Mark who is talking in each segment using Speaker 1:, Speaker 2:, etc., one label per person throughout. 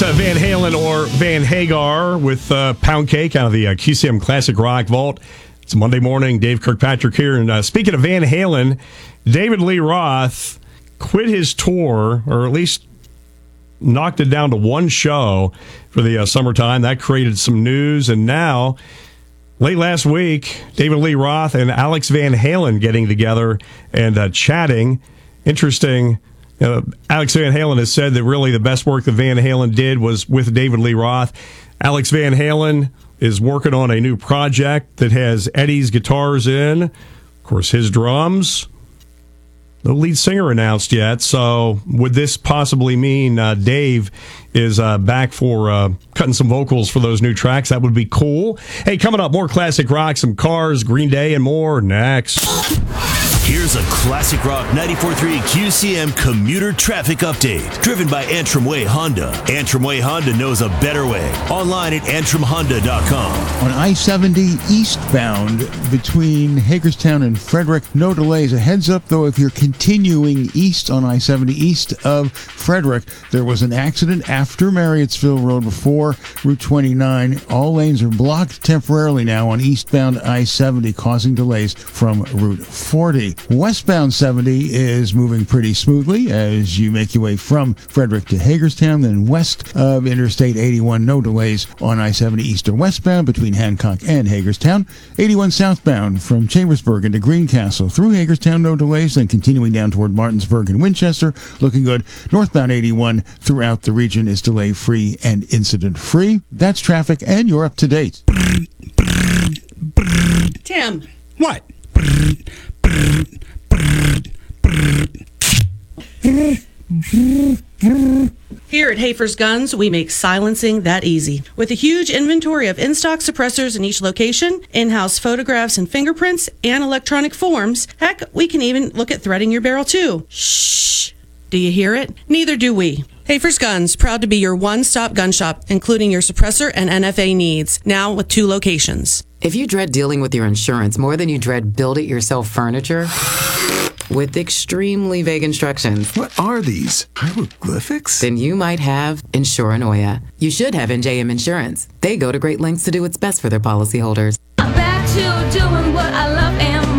Speaker 1: Van Halen or Van Hagar with Pound Cake out of the QCM Classic Rock Vault. It's Monday morning. Dave Kirkpatrick here. And speaking of Van Halen, David Lee Roth quit his tour, or at least knocked it down to one show for the summertime. That created some news. And now, late last week, David Lee Roth and Alex Van Halen getting together and chatting. Interesting. Alex Van Halen has said that really the best work that Van Halen did was with David Lee Roth. Alex Van Halen is working on a new project that has Eddie's guitars in. Of course, his drums. No lead singer announced yet, so would this possibly mean Dave is back for cutting some vocals for those new tracks? That would be cool. Hey, coming up, more classic rock, some Cars, Green Day, and more next.
Speaker 2: Here's a Classic Rock 94.3 QCM commuter traffic update, driven by Antrim Way Honda. Antrim Way Honda knows a better way. Online at antrimhonda.com.
Speaker 3: On I-70 eastbound between Hagerstown and Frederick, no delays. A heads up, though, if you're continuing east on I-70 east of Frederick, there was an accident after Marriottsville Road before Route 29. All lanes are blocked temporarily now on eastbound I-70, causing delays from Route 40. Westbound 70 is moving pretty smoothly as you make your way from Frederick to Hagerstown, then west of Interstate 81, no delays on I-70 east or westbound between Hancock and Hagerstown. 81 southbound from Chambersburg into Greencastle through Hagerstown, no delays, then continuing down toward Martinsburg and Winchester, looking good. Northbound 81 throughout the region is delay-free and incident-free. That's traffic, and you're up to date.
Speaker 4: Tim.
Speaker 5: What?
Speaker 4: Here at Hafer's Guns, we make silencing that easy. With a huge inventory of in-stock suppressors in each location, in-house photographs and fingerprints, and electronic forms, heck, we can even look at threading your barrel too. Shh! Do you hear it? Neither do we. Hafer's Guns, proud to be your one-stop gun shop, including your suppressor and NFA needs, now with 2 locations.
Speaker 6: If you dread dealing with your insurance more than you dread build-it-yourself furniture, with extremely vague instructions.
Speaker 5: What are these? Hieroglyphics?
Speaker 6: Then you might have Insuranoia. You should have NJM Insurance. They go to great lengths to do what's best for their policyholders.
Speaker 7: I'm back to doing what I love and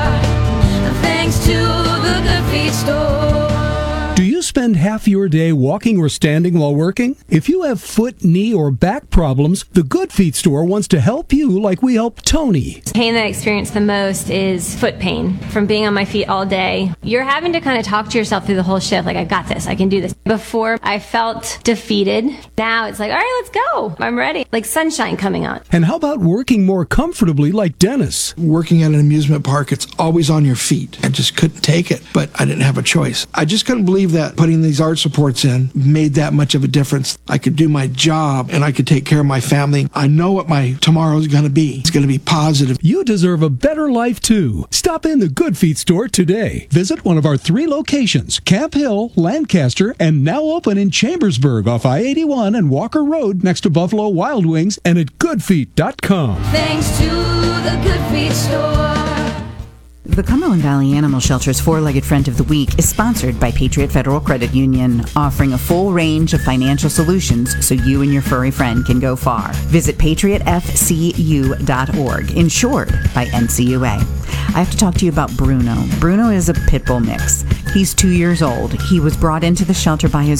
Speaker 7: more, thanks to the Good Feet store.
Speaker 8: Do you spend half your day walking or standing while working? If you have foot, knee, or back problems, the Good Feet store wants to help you like we helped Tony.
Speaker 9: Pain that I experience the most is foot pain from being on my feet all day. You're having to kind of talk to yourself through the whole shift, like, I got this, I can do this. Before, I felt defeated. Now it's like, all right, let's go. I'm ready. Like sunshine coming out.
Speaker 8: And how about working more comfortably like Dennis?
Speaker 5: Working at an amusement park, it's always on your feet. I just couldn't take it, but I didn't have a choice. I just couldn't believe that putting these arch supports in made that much of a difference. I could do my job and I could take care of my family. I know what my tomorrow is going to be. It's going to be positive.
Speaker 8: You deserve a better life too. Stop in the Good Feet store today. Visit one of our 3 locations, Camp Hill, Lancaster, and now open in Chambersburg off I-81 and Walker Road next to Buffalo Wild Wings, and at goodfeet.com.
Speaker 7: Thanks to the Good Feet store.
Speaker 10: The Cumberland Valley Animal Shelter's Four-Legged Friend of the Week is sponsored by Patriot Federal Credit Union, offering a full range of financial solutions so you and your furry friend can go far. Visit patriotfcu.org, insured by NCUA. I have to talk to you about Bruno. Bruno is a pit bull mix. He's 2 years old. He was brought into the shelter by his